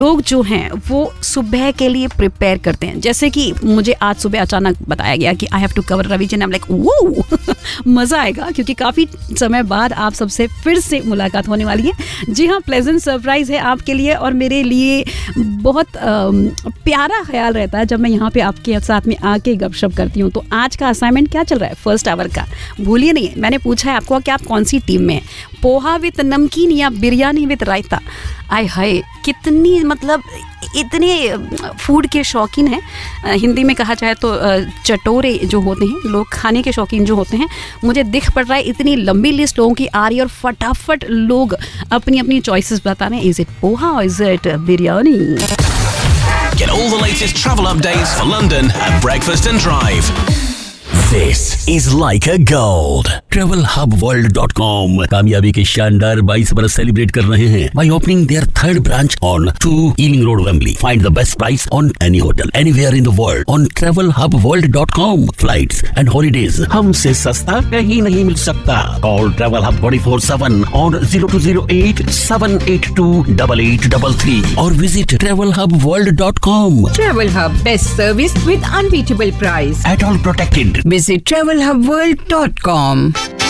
लोग जो हैं वो सुबह के लिए प्रिपेयर करते हैं। जैसे कि मुझे आज सुबह अचानक बताया गया कि I have to cover Ravi ji, I am like वो मज़ा आएगा क्योंकि काफ़ी समय बाद आप सबसे फिर से मुलाकात होने वाली है। जी हाँ, प्लेजेंट सरप्राइज़ है आपके लिए और मेरे लिए बहुत प्यारा ख्याल रहता है जब मैं यहाँ पे आपके साथ में आके गपशप करती हूँ। तो आज का असाइनमेंट क्या चल रहा है फर्स्ट आवर का, भूलिए नहीं। मैंने पूछा है आपको कि आप कौन सी टीम में हैं, पोहा विद नमकीन या बिरयानी विद रायता। आय हाय, कितनी मतलब इतने फूड के शौकीन हैं। हिंदी में कहा जाए तो चटोरे जो होते हैं लोग, खाने के शौकीन जो होते हैं। मुझे दिख पड़ रहा है इतनी लंबी लिस्ट लोगों की आ रही है और फटाफट लोग अपनी अपनी चॉइसेस बता रहे हैं। इज इट पोहा और is it biryani? Get all the latest travel updates for London at Breakfast and Drive. This is Leica Gold. TravelHubWorld.com कामयाबी के शानदार 22 बरस सेलिब्रेट कर रहे हैं by opening their third branch on 2 Ealing Road, Wembley. Find the best price on any hotel anywhere in the world on TravelHubWorld.com. Flights and holidays हमसे सस्ता कहीं नहीं मिल सकता. Call Travel Hub 24/7 on 0208 782 8833 और visit TravelHubWorld.com. Travel Hub, best service with unbeatable price. At all protected. Visit TravelHubWorld.com.